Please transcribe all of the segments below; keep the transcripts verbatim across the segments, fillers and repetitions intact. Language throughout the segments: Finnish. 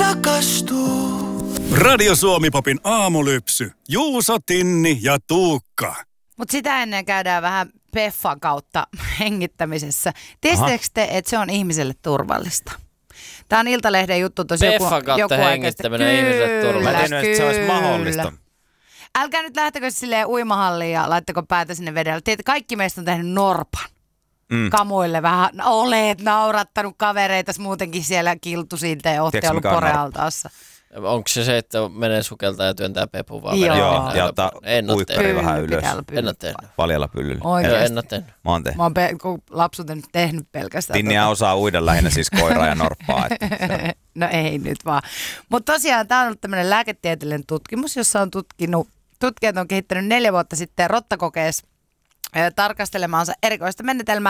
rakastuu. Radio Suomi-popin aamulypsy. Juuso, Tinni ja Tuukka. Mutta sitä ennen käydään vähän Peffan kautta hengittämisessä. Tiesittekö te, että se on ihmiselle turvallista? Tämä on Iltalehden juttu tosi joku, Peffan kautta joku hengittäminen ihmiselle turvallista. Mä en tiedä, että se olisi mahdollista. Älkää nyt lähtekö silleen uimahalliin ja laittako päätä sinne vedellä. Tiedätte, kaikki meistä on tehnyt norpan. Mm. Kamuille vähän, olet naurattanut kavereita muutenkin siellä kiltusilta ja ootte ollut korealtaassa. Onko se se, että menee sukeltaa ja työntää pepun vaan? Joo. Joo, ja ottaa uikkari vähän ylös. En ole tehnyt. Paljalla pyllyllä. Oikeasti. En ole tehnyt. Mä oon tehnyt. Mä oon pe- lapsuuden tehnyt pelkästään. Tinniä tota. Osaa uida lähinnä siis koiraa ja norppaa. Että no ei nyt vaan. Mutta tosiaan tämä on ollut tämmöinen lääketieteellinen tutkimus, jossa on tutkinut, tutkijat on kehittänyt neljä vuotta sitten rottakokeessa äh, tarkastelemaansa erikoista menetelmää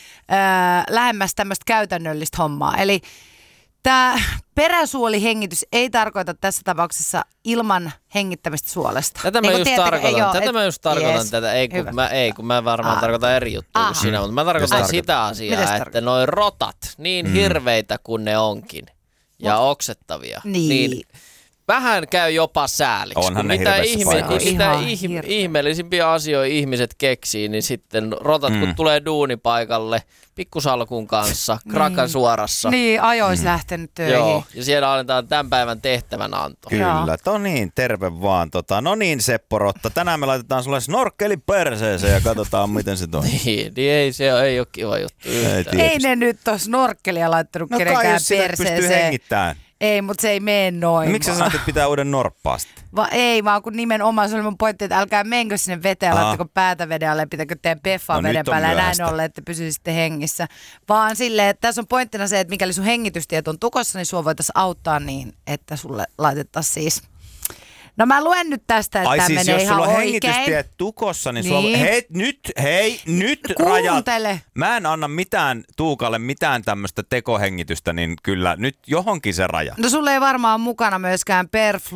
äh, lähemmäs tämmöistä käytännöllistä hommaa. Eli tämä peräsuolihengitys ei tarkoita tässä tapauksessa ilman hengittämistä suolesta. Tätä mä niin just tiedätte, tarkoitan. joo, Tätä et, mä just tarkoitan yes, tätä. Ei kun, mä, ei, kun mä varmaan ah. tarkoitan eri juttua Aha. kuin sinä, mutta mä tarkoitan Mitä sitä asiaa, Mites että noi rotat, niin mm. hirveitä kuin ne onkin, ja Mut, oksettavia, niin, niin vähän käy jopa sääliksi. Onhan ne mitä ihme, mitä ihme, ihmeellisimpiä asioita ihmiset keksii, niin sitten rotat mm. kun tulee duunipaikalle pikkusalkun kanssa, krakan niin. suorassa. Niin, ajois mm. lähtenyt töihin. Joo, ja siellä annetaan tämän päivän tehtävänanto. Kyllä, to niin, terve vaan. Tota, no niin, Seppo Rotta, tänään me laitetaan sulle snorkkeli perseeseen ja katsotaan, miten se toimii. niin, niin ei, se ei ole kiva juttu yhtään. Ei, ei ne nyt ole snorkkelia laittanut no kenenkään kai, jos perseeseen. pystyy hengittämään. Ei, mutta se ei mene noin. Miksi sä sanot, että pitää uuden norppaa sitten? Va, ei, vaan kun nimenomaan se oli mun pointti, että älkää menkö sinne veteen, laittako päätä veden alle, pitääkö teidän Peffaa no, veden päälle ja näin myöhäistä. ollen, että pysyisitte hengissä. Vaan silleen, että tässä on pointtina se, että mikäli sun hengitystiet on tukossa, niin sua voitaisiin auttaa niin, että sulle laitettaisiin siis... No mä luen nyt tästä, että Ai tämä siis menee jos ihan sulla on oikein. hengitystiet tukossa, niin, niin. sulla... Hei, nyt, hei, nyt Kuuntele. rajat. Mä en anna mitään Tuukalle mitään tämmöistä tekohengitystä, niin kyllä nyt johonkin se raja. No sulla ei varmaan mukana myöskään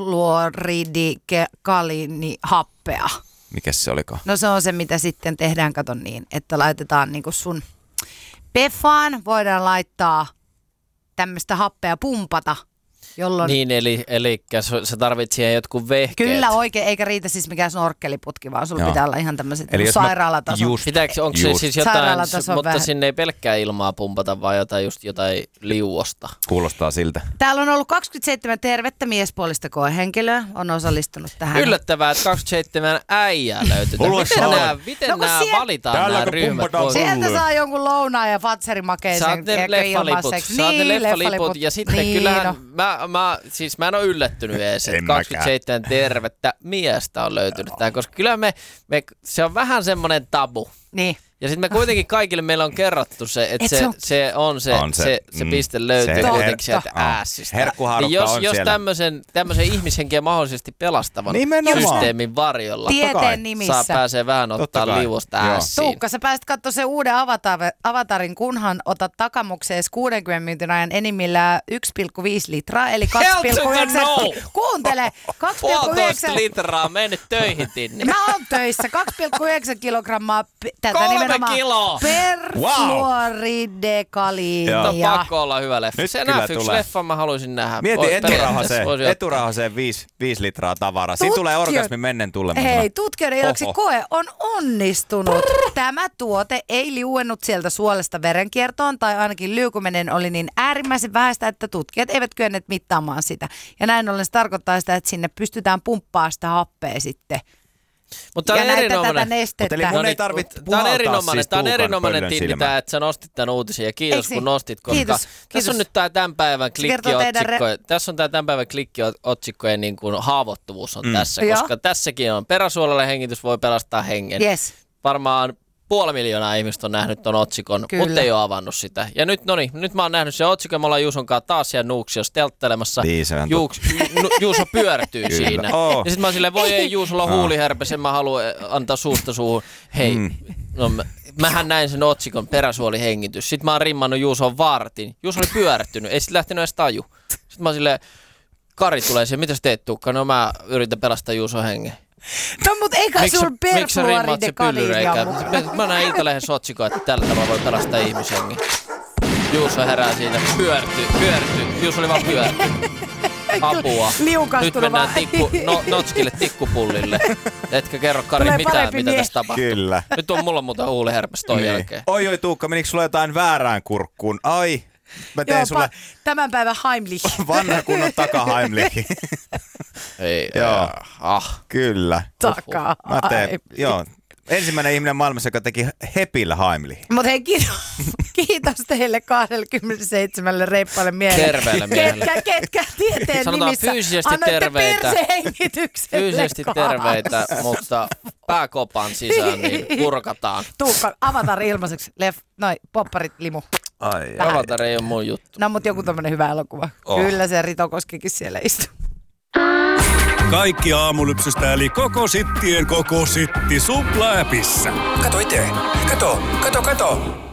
perfluoridikalinihappea. Mikäs se oliko? No se on se, mitä sitten tehdään, kato niin, että laitetaan niinku sun Peffaan, voidaan laittaa tämmöistä happea pumpata. Jolloin... Niin, eli, eli sä tarvitset siihen jotkut vehkeet. Kyllä oikein, eikä riitä siis mikään snorkkeliputki, vaan sulla Joo. pitää olla ihan tämmöiset Mä... sairaalatason. Just, Pitääkö, onko just. se siis jotain, mutta vähän. sinne ei pelkkää ilmaa pumpata, vaan jotain, just jotain liuosta? Kuulostaa siltä. Täällä on ollut kaksikymmentäseitsemän tervettä miespuolista koehenkilöä, on osallistunut tähän. Yllättävää, että kaksikymmentäseitsemän äijää löytyy. Miten nämä, miten no, nämä siellä... valitaan Täällä nämä kun ryhmät? Sieltä saa jonkun lounaan ja fatserimakeisen Saat ne leffaliput, saat ne leffaliput ja sitten niin, kyllähän, no. mä, mä, siis mä en ole yllättynyt edes, että En kaksikymmentäseitsemän tervettä miestä on löytynyt tähän, koska kyllä me, me, se on vähän semmoinen tabu. Niin. Ja sitten me kuitenkin kaikille meillä on kerrottu se, että Et se, se on- se on se, On se, se, se mm, piste löytyy se kuitenkin herkka. sieltä Joo. äässistä. Herkkuhaarukka Niin jos, on jos siellä. tämmöisen, tämmöisen ihmishenkiä mahdollisesti pelastavan Nimenomaan. systeemin varjolla Tieteen nimissä. saa pääsee vähän Totta ottaa kai. liuosta Joo. ässiin. Tuukka, sä pääsit katsoa sen uuden avatar, avatarin, kunhan otat takamukseen kuudenkymmenen minuutin ajan enimmillään yksi pilkku viisi litraa, eli kaksi pilkku yhdeksän. no! Kuuntele, kaksi pilkku Puolitoista yhdeksän. litraa mennyt töihin, Tinni. Mä oon töissä, kaksi pilkku yhdeksän kilogrammaa p- tätä Kolme nimenomaan kiloa! perfluoridekaliinia. No pakko olla hyvä leffa. Nyt Se kyllä nähdään yksi tulee. leffa, mä haluaisin nähdä. Mieti Voi- eturauhaseen, voisi ottaa. eturauhaseen viisi, viisi litraa tavaraa. Siinä Tutkijo- tulee orgasmi mennen tulemaan. Hei, tutkijoiden iloksi Oho. koe on onnistunut. Tämä tuote ei liuennut sieltä suolesta verenkiertoon, tai ainakin liukuminen oli niin äärimmäisen vähäistä, että tutkijat eivät kyenneet mittaamaan sitä. Ja näin ollen se tarkoittaa sitä, että sinne pystytään pumppaamaan sitä happea sitten. Mutta Ja on näitä erinomainen. tätä nestettä. Mut eli mun ei tarvitse Tämä on puhaltaa erinomainen, siis tämä on Tuukan erinomainen pöllön Tinni, silmään. tämä, että sä nostit tämän uutisen ja kiitos Eikö kun niin? nostit, koska Kiitos, tässä kiitos. on nyt tämä tämän päivän kertoo teidän klikkiotsikko, tässä on tämä tämän päivän klikkiotsikkojen niin kuin haavoittuvuus on Mm. tässä, Joo. koska tässäkin on peräsuolainen hengitys voi pelastaa hengen. Yes. Varmaan puoli miljoonaa ihmistä on nähnyt ton otsikon, Kyllä. mutta ei ole avannut sitä. Ja nyt, no niin, nyt mä oon nähnyt sen otsikon, me ollaan Juuson kanssa taas siellä Nuuksiossa telttelemassa. Niin, se on Juuks, Ju, Juuso pyörtyy Kyllä. siinä. Oo. Ja sit mä oon silleen, voi ei, Juusolla on huuliherpes, en mä halua antaa suusta suuhun. Hei, Mm. no mä, mähän näin sen otsikon, peräsuolihengitys. Sitten mä oon rimmannut Juuson vartin. Juuso oli pyörtynyt, ei sit lähtenyt edes taju. Sitten mä oon silleen, Kari tulee siihen, mitä sä teet Tuukka? No mä yritän pelastaa Juuson hengen. No mut eikä Miksi sulla sä- miksi sä rimmaat se perfluoridekaliinia pyllyreikä? mukana. Mä näin Iltalehdessä otsikon, että tällä tavalla voi pelastaa ihmishengen. Juuso herää siitä, pyörtyy, pyörtyy. Juuso oli vaan pyörtynyt. apua. Liukastunut Nyt mennään vaan. tikku, no, Notskille tikkupullille. Etkä kerro Kari Tulee mitään, parempi mitä mie- tässä tapahtuu. Kyllä. Nyt on mulla muuten huuliherpes toi Niin. jälkeen. Oi oi Tuukka, menikö sulla jotain väärään kurkkuun? Ai, mä teen Joo, sulle pa- tämän päivän Heimlich. vanha kunnon takaheimlikin. Ei, Joo. äh, ah. Kyllä. Takaa. Mä teen, joo. Ensimmäinen ihminen maailmassa, joka teki hepillä heimlihin. Mutta hei, kiitos, kiitos teille kaksikymmentäseitsemän reippaalle miehelle. Terveelle miehelle. Ketkä, ketkä tieteen Sanotaan nimissä fyysisesti annoitte terveitä. persehengitykselle Fyysisesti kanssa. terveitä, mutta pääkopan sisään niin purkataan. Tuukka, Avatar ilmaiseksi. Lef, noi, popparit, limu. Ai, Avatar ei ole mun juttu. No, mutta joku tämmönen hyvä elokuva. Oh. Kyllä se Rito Koskikin siellä istuu. Kaikki aamulypsystä eli koko sittien koko sitti Supla-äpissä. Kato itse. Kato, kato, kato.